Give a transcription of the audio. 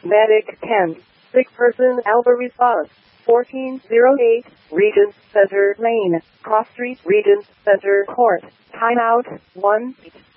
Medic 10. Sick person Alpha response. 1408, Regent Center Lane, Cross Street, Regent Center Court. Timeout, 1.